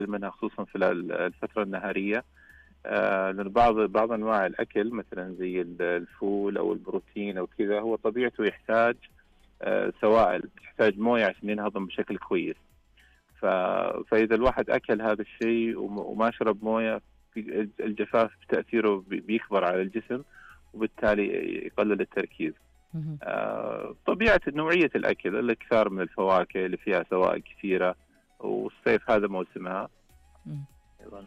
منها خصوصا في الفترة النهارية. لأن بعض أنواع الأكل مثلا زي الفول أو البروتين أو كذا هو طبيعته يحتاج سوائل، يحتاج موية عشان ينهضم بشكل كويس. فإذا الواحد أكل هذا الشيء وما شرب موية، الجفاف تأثيره بيكبر على الجسم، وبالتالي يقلل التركيز. طبيعة نوعية الأكل، الإكثار من الفواكه اللي فيها سوائل كثيرة، والصيف هذا موسمها أيضا.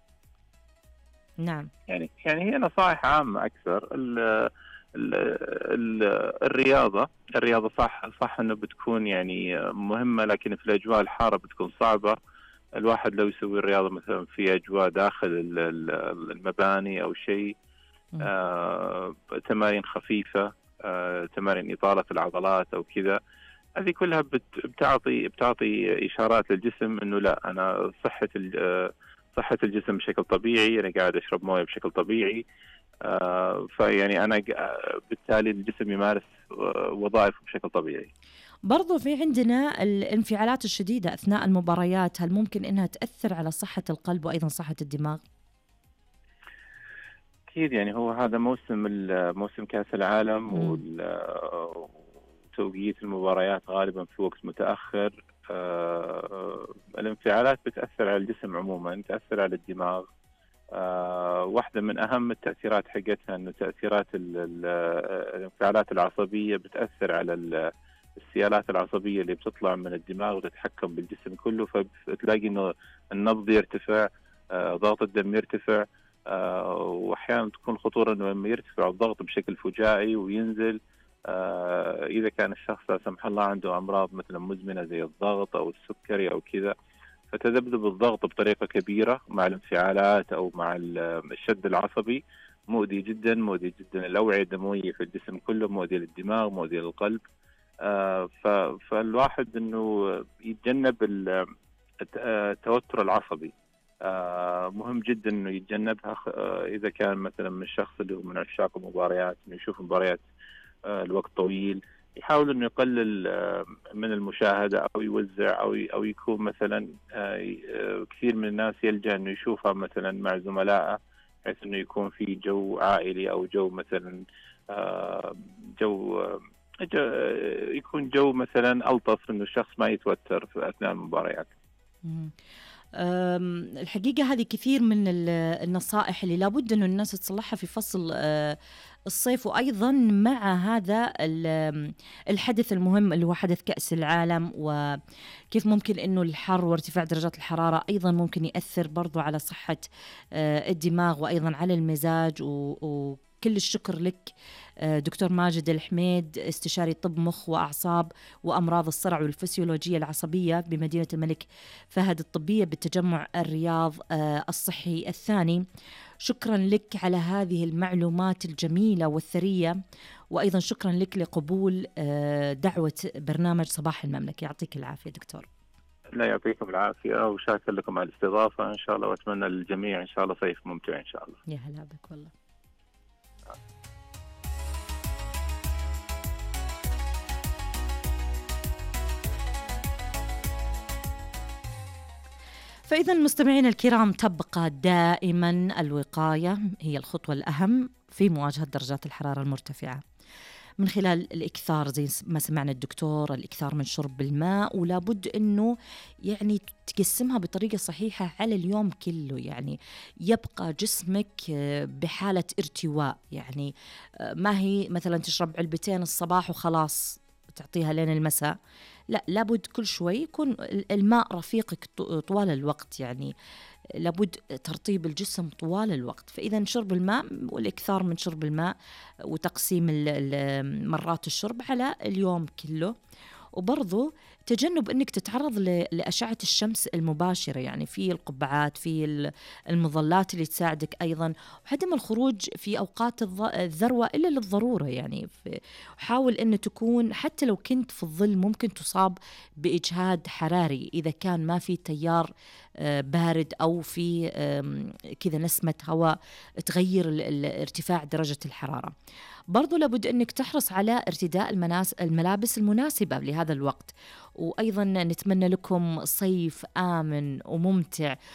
نعم. يعني هي نصائح عامة أكثر. الرياضة صح إنه بتكون يعني مهمة، لكن في الأجواء الحارة بتكون صعبة. الواحد لو يسوي الرياضة مثلا في أجواء داخل المباني أو شيء، تمارين خفيفة، تمارين إطالة العضلات أو كذا، هذه كلها بتعطي إشارات للجسم إنه لا، أنا صحة الجسم بشكل طبيعي، أنا قاعد أشرب موية بشكل طبيعي. فيعني أنا بالتالي الجسم يمارس وظائفه بشكل طبيعي. برضو في عندنا الانفعالات الشديدة أثناء المباريات، هل ممكن أنها تأثر على صحة القلب وأيضا صحة الدماغ؟ أكيد، يعني هو هذا موسم كأس العالم، وتوقيت المباريات غالبا في وقت متأخر. الانفعالات بتأثر على الجسم عموما، تأثر على الدماغ. واحدة من أهم التأثيرات حقتها أنه تأثيرات الانفعالات العصبية بتأثر على السيالات العصبية اللي بتطلع من الدماغ وتتحكم بالجسم كله، فتلاقي أنه النبض يرتفع، ضغط الدم يرتفع، وأحيانا تكون خطورة أنه لما يرتفع الضغط بشكل فجائي وينزل، إذا كان الشخص لا سمح الله عنده أمراض مثلا مزمنة زي الضغط أو السكري أو كذا، فتذبذب الضغط بطريقة كبيرة مع الانفعالات أو مع الشد العصبي مؤذي جدا. الأوعية الدموية في الجسم كله مؤذي للدماغ، مؤذي للقلب. فالواحد أنه يتجنب التوتر العصبي، مهم جدا أنه يتجنبها. إذا كان مثلا من الشخص اللي هو من عشاق المباريات، أنه يشوف مباريات الوقت طويل، يحاول انه يقلل من المشاهده او يوزع او يكون مثلا، كثير من الناس يلجأ انه يشوفها مثلا مع زملائه، بحيث انه يكون في جو عائلي او جو مثلا جو يكون جو مثلا ألطف، انه الشخص ما يتوتر في اثناء المباريات. الحقيقة هذه كثير من النصائح اللي لابد أنه الناس تصلحها في فصل الصيف، وأيضا مع هذا الحدث المهم اللي هو حدث كأس العالم، وكيف ممكن أنه الحر وارتفاع درجات الحرارة أيضا ممكن يأثر برضو على صحة الدماغ وأيضا على المزاج. كل الشكر لك دكتور ماجد الحميد، استشاري طب مخ وأعصاب وأمراض الصرع والفسيولوجية العصبية بمدينة الملك فهد الطبية بالتجمع الرياض الصحي الثاني. شكرا لك على هذه المعلومات الجميلة والثرية، وأيضا شكرا لك لقبول دعوة برنامج صباح المملكة. يعطيك العافية دكتور. لا، يعطيكم العافية، وشاكر لكم على الاستضافة إن شاء الله، وأتمنى للجميع إن شاء الله صيف ممتع إن شاء الله. يا هلا بك والله. فإذا مستمعينا الكرام، تبقى دائما الوقاية هي الخطوة الأهم في مواجهة درجات الحرارة المرتفعة، من خلال الإكثار زي ما سمعنا الدكتور، الإكثار من شرب الماء، ولا بد أنه يعني تقسمها بطريقة صحيحة على اليوم كله، يعني يبقى جسمك بحالة ارتواء. يعني ما هي مثلا تشرب علبتين الصباح وخلاص تعطيها لين المساء، لا، لابد كل شوي يكون الماء رفيقك طوال الوقت، يعني لابد ترطيب الجسم طوال الوقت. فإذا شرب الماء والإكثار من شرب الماء وتقسيم مرات الشرب على اليوم كله، وبرضو تجنب أنك تتعرض لأشعة الشمس المباشرة، يعني في القبعات، في المظلات اللي تساعدك أيضا، وعدم الخروج في أوقات الذروة إلا للضرورة. يعني حاول أن تكون، حتى لو كنت في الظل ممكن تصاب بإجهاد حراري إذا كان ما في تيار بارد أو في كذا نسمة هواء تغير ارتفاع درجة الحرارة. برضو لابد أنك تحرص على ارتداء الملابس المناسبة لهذا الوقت، وأيضا نتمنى لكم صيف آمن وممتع